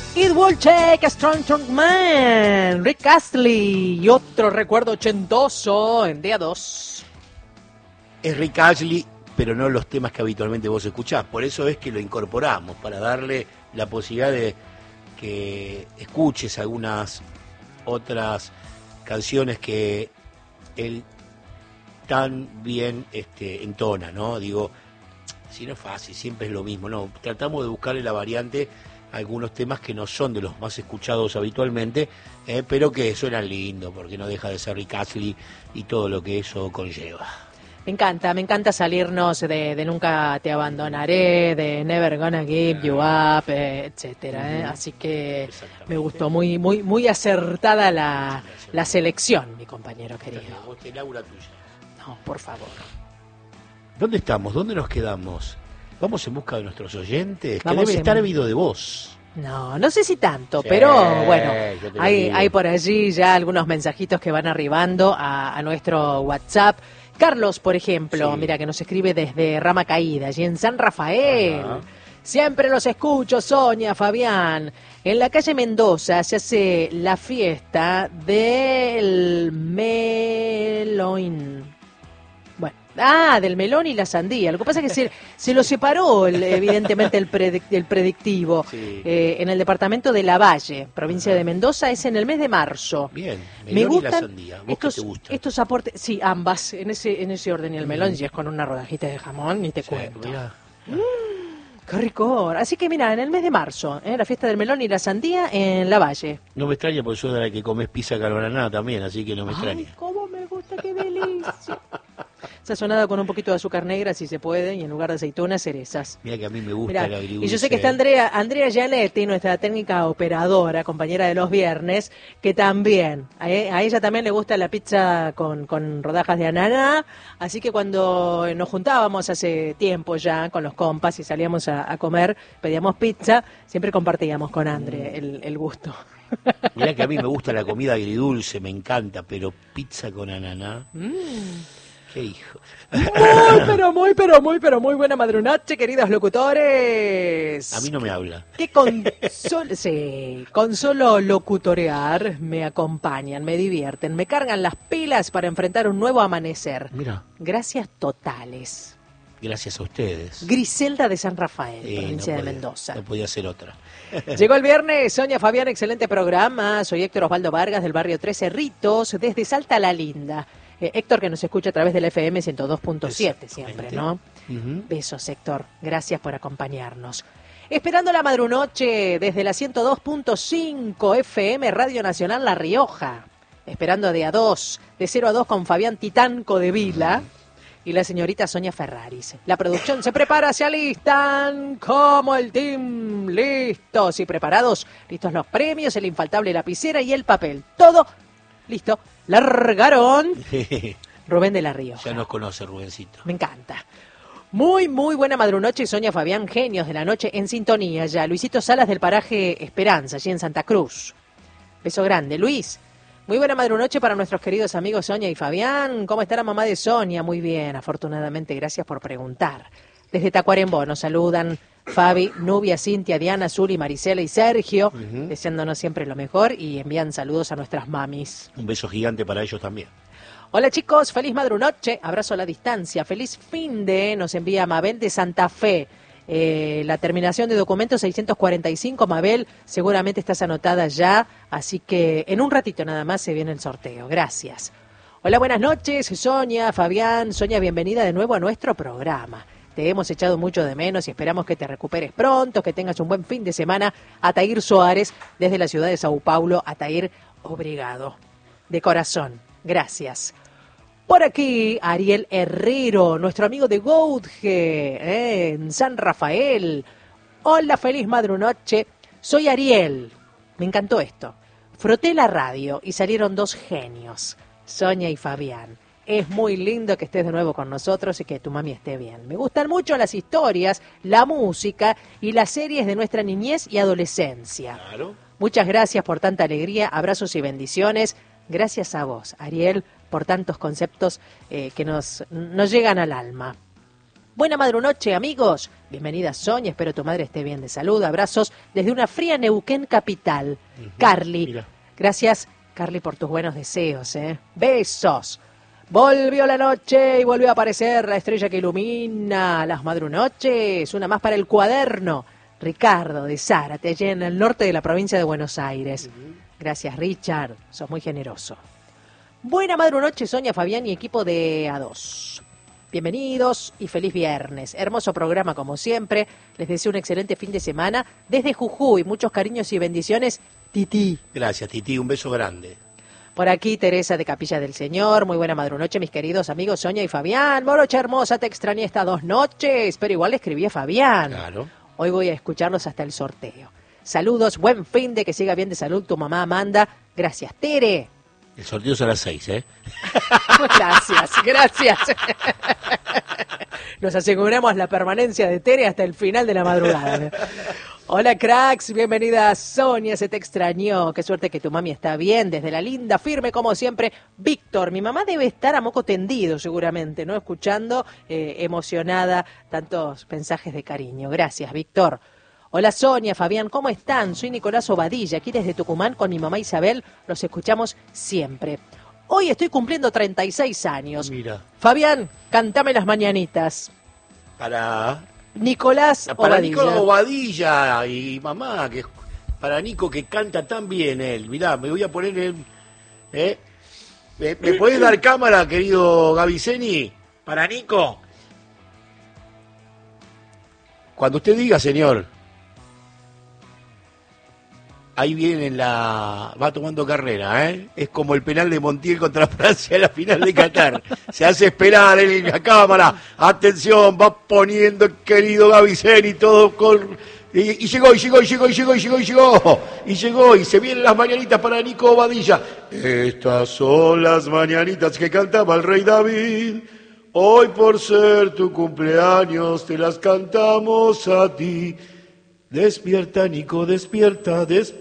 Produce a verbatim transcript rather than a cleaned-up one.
It will take a strong, strong man. Rick Astley y otro recuerdo ochentoso en día dos. Es Rick Astley, pero no los temas que habitualmente vos escuchás. Por eso es que lo incorporamos, para darle la posibilidad de que escuches algunas otras canciones que él tan bien este, entona, ¿no? Digo, si no es fácil, siempre es lo mismo, ¿no? Tratamos de buscarle la variante a algunos temas que no son de los más escuchados habitualmente, eh, pero que suenan lindo, porque no deja de ser Rick Astley y todo lo que eso conlleva. Me encanta, me encanta salirnos de, de Nunca te abandonaré, de Never gonna give you up, eh, etcétera. Eh. Así que me gustó, muy muy muy acertada la, la selección, mi compañero querido. Laura tuya. No, por favor. ¿Dónde estamos? ¿Dónde nos quedamos? ¿Vamos en busca de nuestros oyentes? Vamos que debe en... estar habido de vos. No, no sé si tanto, Sí, pero bueno, hay, digo. hay por allí ya algunos mensajitos que van arribando a, a nuestro WhatsApp. Carlos, por ejemplo, Sí. mira, que nos escribe desde Rama Caída, allí en San Rafael. Ajá. Siempre los escucho, Sonia, Fabián. En la calle Mendoza se hace la fiesta del melón. Bueno, ah, del melón y la sandía. Lo que pasa es que se, se lo separó, el, evidentemente, el, predic- el predictivo. Sí. Eh, en el departamento de Lavalle, provincia de Mendoza, es en el mes de marzo. Bien, Me melón y la gustan sandía. ¿Vos estos, qué te gusta? estos aportes, sí, ambas, en ese en ese orden. Y el melón, si es con una rodajita de jamón, ni te Sí, cuento. mirá. ¡Qué rico! Así que mira, en el mes de marzo, ¿eh? La fiesta del melón y la sandía en Lavalle. No me extraña porque soy de la que comes pizza carbonara también, así que no me ¡Ay, extraña. cómo me gusta, qué delicia! Sazonada con un poquito de azúcar negra, si se puede, y en lugar de aceitunas, cerezas. Mira que a mí me gusta Mirá, el agridulce. y yo sé que está Andrea, Andrea Gianetti, nuestra técnica operadora, compañera de los viernes, que también, a, e- a ella también le gusta la pizza con, con rodajas de ananá, así que cuando nos juntábamos hace tiempo ya con los compas y salíamos a, a comer, pedíamos pizza, siempre compartíamos con Andre el, el gusto. Mirá que a mí me gusta la comida agridulce, me encanta, pero pizza con ananá. Qué hijo. Muy, pero muy, pero muy, pero muy buena madrunoche, queridos locutores. A mí no me habla. Que con, sol- sí, con solo locutorear me acompañan, me divierten, me cargan las pilas para enfrentar un nuevo amanecer. Mira, Gracias totales. gracias a ustedes. Griselda de San Rafael, Eh, provincia no de podía- Mendoza. No podía ser otra. Llegó el viernes, Sonia, Fabián, excelente programa. Soy Héctor Osvaldo Vargas del barrio Tres Cerritos, desde Salta la Linda. Eh, Héctor, que nos escucha a través de la F M ciento dos punto siete siempre, ¿no? Ujú. Besos, Héctor. Gracias por acompañarnos. Esperando la madrunoche desde la ciento dos punto cinco F M Radio Nacional La Rioja. Esperando de a dos, de cero a dos con Fabián Titanco de Vila y la señorita Sonia Ferraris. La producción se prepara, se alistan como el team. Listos y preparados. Listos los premios, el infaltable lapicera y el papel. Todo listo. Largaron. Rubén de la Rioja. Ya nos conoce Rubencito. Me encanta. Muy, muy buena madrunoche, Sonia, Fabián, genios de la noche en sintonía ya. Luisito Salas del paraje Esperanza, allí en Santa Cruz. Beso grande, Luis. Muy buena madrunoche para nuestros queridos amigos Sonia y Fabián. ¿Cómo está la mamá de Sonia? Muy bien, afortunadamente, gracias por preguntar. Desde Tacuarembó nos saludan Fabi, Nubia, Cintia, Diana, Zuli, Marisela y Sergio, Ujú. deseándonos siempre lo mejor y envían saludos a nuestras mamis. Un beso gigante para ellos también. Hola chicos, feliz madrunoche, abrazo a la distancia, feliz fin de, nos envía Mabel de Santa Fe. Eh, la terminación de documento seiscientos cuarenta y cinco, Mabel, seguramente estás anotada ya, así que en un ratito nada más se viene el sorteo. Gracias. Hola, buenas noches, Sonia, Fabián. Sonia, bienvenida de nuevo a nuestro programa. Te hemos echado mucho de menos y esperamos que te recuperes pronto, que tengas un buen fin de semana. Atair Suárez, desde la ciudad de Sao Paulo. Atair, obrigado. De corazón, gracias. Por aquí, Ariel Herrero, nuestro amigo de Goudge, eh, en San Rafael. Hola, feliz madrunoche. Soy Ariel. Me encantó esto. Froté la radio y salieron dos genios, Sonia y Fabián. Es muy lindo que estés de nuevo con nosotros y que tu mami esté bien. Me gustan mucho las historias, la música y las series de nuestra niñez y adolescencia. Claro. Muchas gracias por tanta alegría, abrazos y bendiciones. Gracias a vos, Ariel, por tantos conceptos eh, que nos, nos llegan al alma. Buena madrunoche, amigos. Bienvenida, Sonia. Espero tu madre esté bien de salud. Abrazos desde una fría Neuquén capital. Uh-huh. Carly. Mira. Gracias, Carly, por tus buenos deseos. ¿eh? Besos. Volvió la noche y volvió a aparecer la estrella que ilumina las madrunoches. Una más para el cuaderno. Ricardo de Zárate, allá en el norte de la provincia de Buenos Aires. Uh-huh. Gracias, Richard. Sos muy generoso. Buena madrunoche, Sonia, Fabián y equipo de A dos. Bienvenidos y feliz viernes. Hermoso programa como siempre. Les deseo un excelente fin de semana. Desde Jujuy, muchos cariños y bendiciones. Titi. Gracias, Titi. Un beso grande. Por aquí, Teresa de Capilla del Señor. Muy buena madrunoche, mis queridos amigos Sonia y Fabián. Morocha hermosa, te extrañé estas dos noches, pero igual le escribí a Fabián. Claro. Hoy voy a escucharlos hasta el sorteo. Saludos, buen fin de que siga bien de salud tu mamá Amanda. Gracias, Tere. El sorteo es a las seis, ¿eh? Gracias, gracias. Nos aseguramos la permanencia de Tere hasta el final de la madrugada. Hola, cracks, bienvenida Sonia, se te extrañó. Qué suerte que tu mami está bien, desde la linda, firme como siempre. Víctor, mi mamá debe estar a moco tendido seguramente, ¿no? Escuchando, eh, emocionada, tantos mensajes de cariño. Gracias, Víctor. Hola Sonia, Fabián, ¿cómo están? Soy Nicolás Obadilla, aquí desde Tucumán con mi mamá Isabel, los escuchamos siempre. Hoy estoy cumpliendo treinta y seis años. Mira. Fabián, cantame las mañanitas. Para... Nicolás Obadilla. Para Nicolás Obadilla y mamá, que para Nico que canta tan bien él. Mirá, me voy a poner en... ¿eh? ¿Me, ¿Me podés dar cámara, querido Gaviceni? Para Nico. Cuando usted diga, señor. Ahí viene la... va tomando carrera, ¿eh? Es como el penal de Montiel contra Francia en la final de Qatar. Se hace esperar en la cámara. Atención, va poniendo el querido Gaviceni todo con... Y, y llegó, y llegó, y llegó, y llegó, y llegó, y llegó. Y llegó, y se vienen las mañanitas para Nico Obadilla. Estas son las mañanitas que cantaba el rey David. Hoy por ser tu cumpleaños te las cantamos a ti. Despierta, Nico, despierta, despierta.